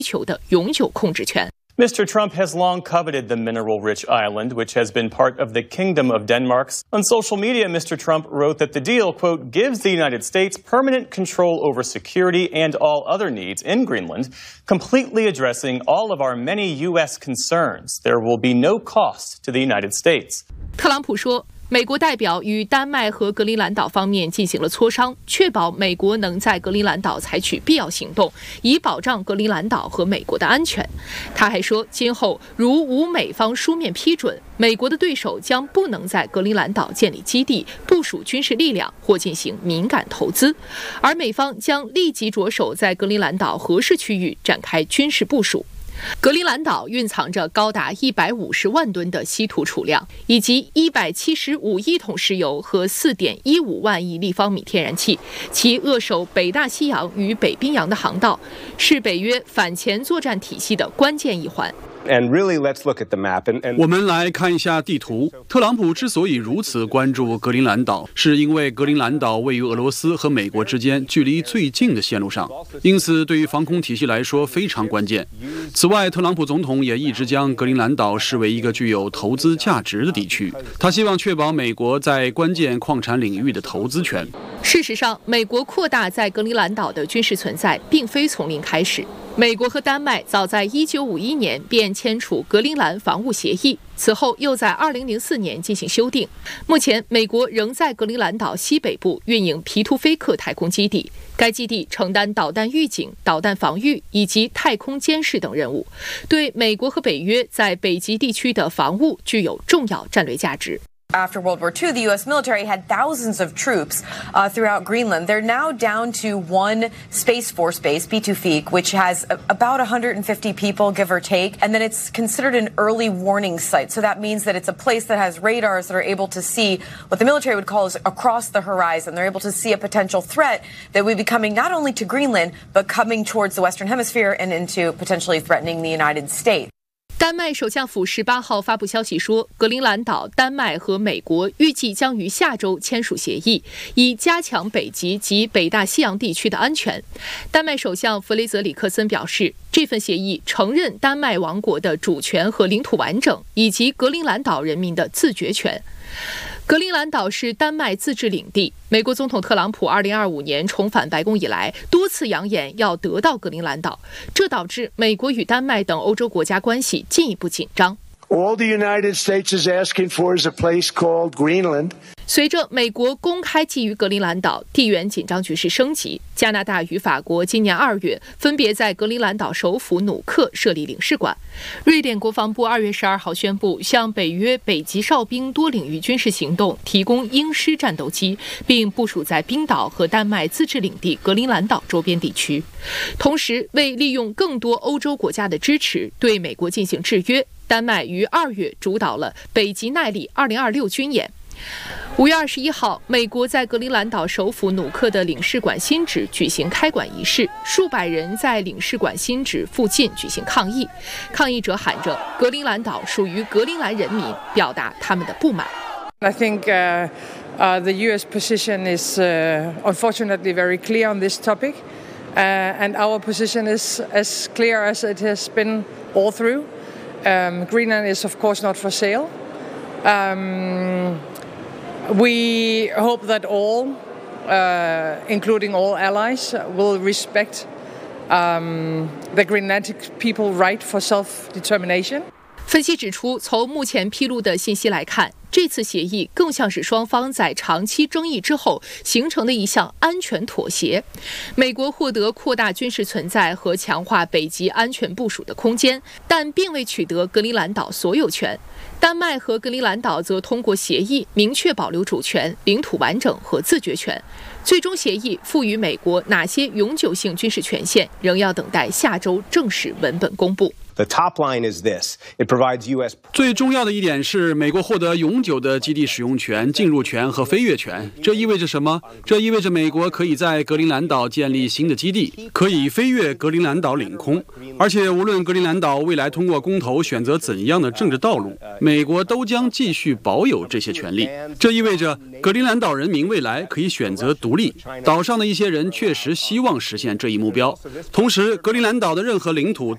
求的永久控制权。 Mr. Trump has long coveted the mineral-rich island, which has been part of the Kingdom of Denmark. On social media, Mr. Trump wrote that the deal, quote, gives the United States permanent control over security and all other needs in Greenland, completely addressing all of our many U.S. concerns. There will be no cost to the United States. 特朗普说，美国代表与丹麦和格陵兰岛方面进行了磋商，确保美国能在格陵兰岛采取必要行动，以保障格陵兰岛和美国的安全。他还说，今后如无美方书面批准，美国的对手将不能在格陵兰岛建立基地、部署军事力量或进行敏感投资，而美方将立即着手在格陵兰岛合适区域展开军事部署。格陵兰岛蕴藏着高达150万吨的稀土储量，以及175亿桶石油和4.15万亿立方米天然气，其扼守北大西洋与北冰洋的航道，是北约反潜作战体系的关键一环。 我们来看一下地图。特朗普之所以如此关注格陵兰岛，是因为格陵兰岛位于俄罗斯和美国之间距离最近的线路上，因此对于防空体系来说非常关键。此外，特朗普总统也一直将格陵兰岛视为一个具有投资价值的地区，他希望确保美国在关键矿产领域的投资权。 事实上，美国扩大在格陵兰岛的军事存在并非从零开始。美国和丹麦早在1951年便签署格陵兰防务协议，此后又在2004年进行修订。目前，美国仍在格陵兰岛西北部运营皮图菲克太空基地，该基地承担导弹预警、导弹防御以及太空监视等任务，对美国和北约在北极地区的防务具有重要战略价值。 After World War II, the U.S. military had thousands of troops throughout Greenland. They're now down to one Space Force base, Pitufik, which has about 150 people, give or take. And then it's considered an early warning site. So that means that it's a place that has radars that are able to see what the military would call is across the horizon. They're able to see a potential threat that would be coming not only to Greenland, but coming towards the Western Hemisphere and into potentially threatening the United States. 丹麦首相府18号发布消息说，格陵兰岛、丹麦和美国预计将于下周签署协议，以加强北极及北大西洋地区的安全。丹麦首相弗雷泽里克森表示，这份协议承认丹麦王国的主权和领土完整，以及格陵兰岛人民的自决权。格陵兰岛是丹麦自治领地。美国总统特朗普2025年重返白宫以来，多次扬言要得到格陵兰岛，这导致美国与丹麦等欧洲国家关系进一步紧张。 All the United States is asking for is a place called Greenland. 随着美国公开觊觎格陵兰岛，地缘紧张局势升级。加拿大与法国今年2月分别在格陵兰岛首府努克设立领事馆。瑞典国防部2月12号宣布，向北约北极哨兵多领域军事行动提供鹰狮战斗机，并部署在冰岛和丹麦自治领地格陵兰岛周边地区。同时，为利用更多欧洲国家的支持，对美国进行制约，丹麦于2月主导了北极耐力2026军演。5月21号，美国在格陵兰岛首府努克的领事馆新址举行开馆仪式，数百人在领事馆新址附近举行抗议，抗议者喊着“格陵兰岛属于格陵兰人民”，表达他们的不满。 I think the U.S. position is unfortunately very clear on this topic, and our position is as clear as it has been all through. Greenland is, of course, not for sale. We hope that all, including all allies, will respect the Greenlandic people's right for self-determination. 分析指出，从目前披露的信息来看，这次协议更像是双方在长期争议之后形成的一项安全妥协。美国获得扩大军事存在和强化北极安全部署的空间，但并未取得格陵兰岛所有权。丹麦和格陵兰岛则通过协议明确保留主权、领土完整和自决权。最终协议赋予美国哪些永久性军事权限，仍要等待下周正式文本公布。 The top line is this. It provides U.S. 最重要的一点是，美国获得永久的基地使用权、进入权和飞越权。这意味着什么？这意味着美国可以在格陵兰岛建立新的基地，可以飞越格陵兰岛领空。而且，无论格陵兰岛未来通过公投选择怎样的政治道路，美国都将继续保有这些权利。这意味着格陵兰岛人民未来可以选择独立。岛上的一些人确实希望实现这一目标。同时，格陵兰岛的任何领土